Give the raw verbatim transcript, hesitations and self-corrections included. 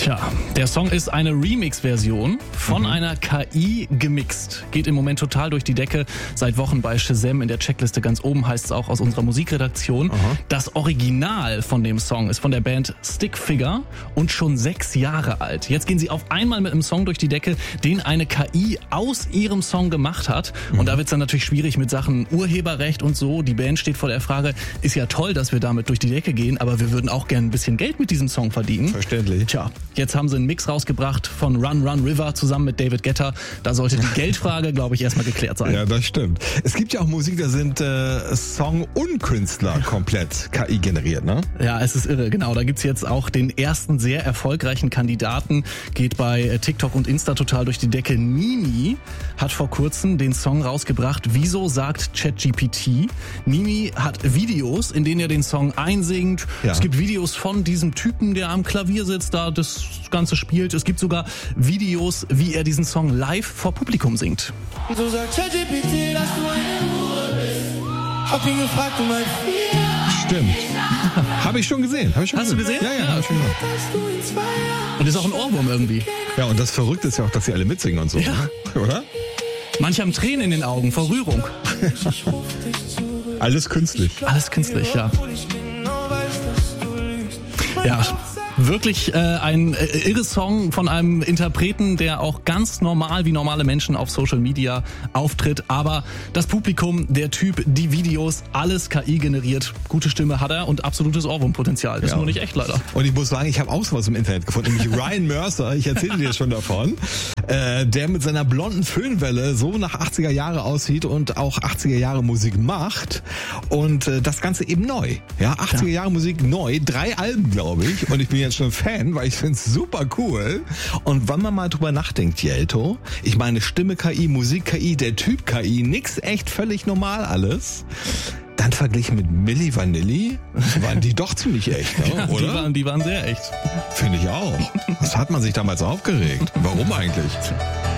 Tja, der Song ist eine Remix-Version von Mhm. einer K I gemixt. Geht im Moment total durch die Decke. Seit Wochen bei Shazam in der Checkliste ganz oben, heißt es auch aus unserer Musikredaktion. Aha. Das Original von dem Song ist von der Band Stickfigure und schon sechs Jahre alt. Jetzt gehen sie auf einmal mit einem Song durch die Decke, den eine K I aus ihrem Song gemacht hat. Mhm. Und da wird's dann natürlich schwierig mit Sachen Urheberrecht und so. Die Band steht vor der Frage, ist ja toll, dass wir damit durch die Decke gehen, aber wir würden auch gerne ein bisschen Geld mit diesem Song verdienen. Verständlich. Tja, jetzt haben sie einen Mix rausgebracht von Run Run River zusammen mit David Guetta. Da sollte die Geldfrage, glaube ich, erstmal geklärt sein. Ja, das stimmt. Es gibt ja auch Musik, da sind äh, Song und Künstler komplett K I generiert, ne? Ja, es ist irre, genau. Da gibt's jetzt auch den ersten sehr erfolgreichen Kandidaten. Geht bei TikTok und Insta total durch die Decke. Nimi hat vor kurzem den Song rausgebracht. Wieso sagt ChatGPT? Nimi hat Videos, in denen er den Song einsingt. Ja. Es gibt Videos von diesem Typen, der am Klavier sitzt, da das Ganze spielt. Es gibt sogar Videos, wie er diesen Song live vor Publikum singt. So sagt ChatGPT, dass du eine Hure bist. Hab ihn gefragt um ein Vier. Stimmt. Habe ich schon gesehen. Hab ich schon Hast du gesehen? Ja, ja, hab ich schon gesehen. Dass du in zwei Jahren Und ist auch ein Ohrwurm irgendwie. Ja, und das Verrückte ist ja auch, dass sie alle mitsingen und so, Ja. ne? Oder? Manche haben Tränen in den Augen vor Rührung. ich ruf dich zurück. Alles künstlich. Alles künstlich, ja. Obwohl ich genau weiß, dass du lügst. Ja, wirklich äh, ein äh, irres Song von einem Interpreten, der auch ganz normal wie normale Menschen auf Social Media auftritt. Aber das Publikum, der Typ, die Videos, alles K I generiert. Gute Stimme hat er und absolutes Ohrwurmpotenzial. Ist Ja. nur nicht echt leider. Und ich muss sagen, ich habe auch sowas im Internet gefunden, nämlich Ryan Mercer, ich erzähle dir schon davon, äh, der mit seiner blonden Föhnwelle so nach achtziger Jahre aussieht und auch achtziger Jahre Musik macht und äh, das Ganze eben neu. Ja, achtziger Jahre Musik neu, drei Alben, glaube ich, und ich bin jetzt schon Fan, weil ich finde es super cool. Und wenn man mal drüber nachdenkt, Jelto, ich meine Stimme K I, Musik K I, der Typ K I, nix echt völlig normal alles. Dann verglichen mit Milli Vanilli waren die doch ziemlich echt, ne? Ja, Oder? Die waren, die waren sehr echt. Finde ich auch. Was hat man sich damals aufgeregt? Warum eigentlich?